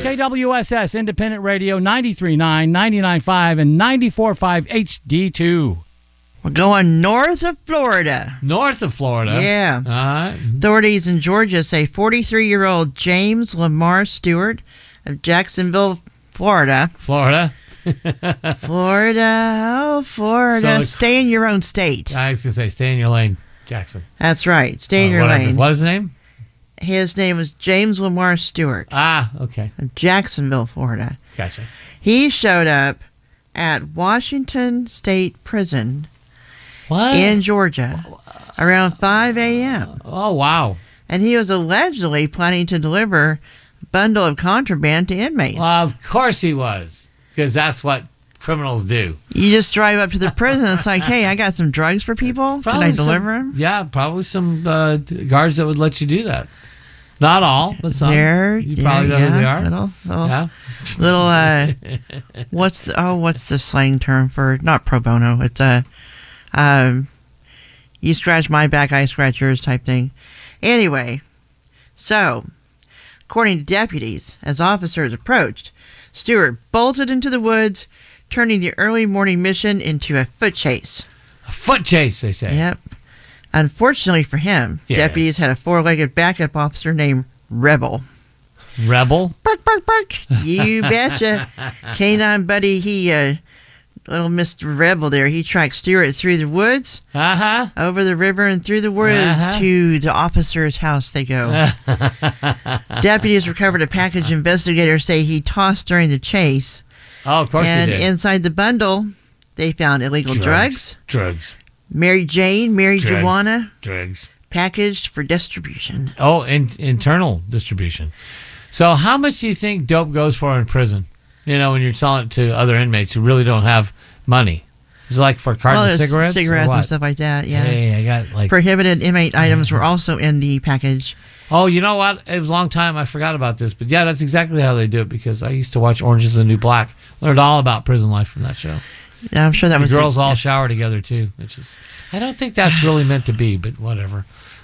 KWSS Independent Radio 93.9, 99.5, and 94.5 HD2. We're going north of Florida. North of Florida? Yeah. All right. Authorities in Georgia say 43-year-old James Lamar Stewart of Jacksonville, Florida. Florida? Florida. So stay in your own state. I was going to say, stay in your lane, Jackson. That's right. Stay in your whatever. lane. What is his name? His name is James Lamar Stewart. Ah, okay. Of Jacksonville, Florida. Gotcha. He showed up at Washington State Prison in Georgia around 5 a.m. Oh, wow. And he was allegedly planning to deliver a bundle of contraband to inmates. Well, of course he was, because that's what criminals do. You just drive up to the prison. It's like, hey, I got some drugs for people. Can I deliver them? Yeah, probably some guards that would let you do that. Not all, but some. You probably know who they are. What's the slang term for, not pro bono? It's you scratch my back, I scratch yours type thing. Anyway, so according to deputies, as officers approached, Stewart bolted into the woods, turning the early morning mission into a foot chase. A foot chase, they say. Yep. Unfortunately for him, deputies had a four-legged backup officer named Rebel. Rebel? Bark, bark, bark. You betcha. Canine buddy, little Mr. Rebel there, he tracked Stewart through the woods, over the river and through the woods to the officer's house they go. Deputies recovered a package investigators say he tossed during the chase. Oh, of course and he did. Inside the bundle, they found illegal drugs. Mary Jane, marijuana. Drugs. Packaged for distribution. Oh, internal distribution. So how much do you think dope goes for in prison? You know, when you're selling it to other inmates who really don't have money. Is it like for cartons of cigarettes? Cigarettes and stuff like that, yeah. Hey, I got like... Prohibited inmate items were also in the package. Oh, you know what? It was a long time. I forgot about this. But yeah, that's exactly how they do it, because I used to watch Orange is the New Black. Learned all about prison life from that show. Yeah, I'm sure that the girls all shower together too, which is, I don't think that's really meant to be, but whatever.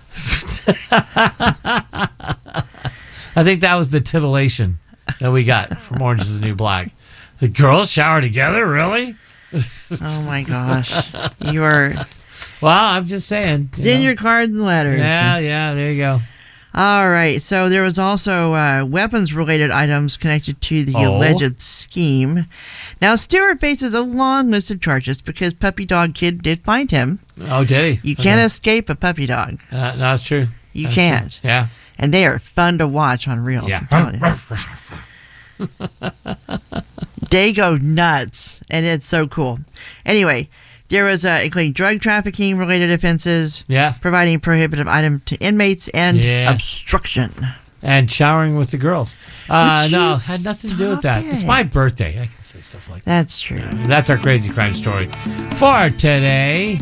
I think that was the titillation that we got from Orange is the New Black. The girls shower together, really? Oh my gosh, you are. Well, I'm just saying. In your cards and letters. Yeah. There you go. All right. So there was also weapons-related items connected to the alleged scheme. Now, Stewart faces a long list of charges because Puppy Dog Kid did find him. Oh, did he? You can't escape a puppy dog. No, that's true. You can't. True. Yeah. And they are fun to watch on Reels. Yeah. They go nuts, and it's so cool. Anyway, there was including drug trafficking related offenses, providing prohibitive item to inmates, and obstruction. And showering with the girls. No, had nothing to do with that. It's my birthday. I can say stuff like that. That's true. That's our crazy crime story for today.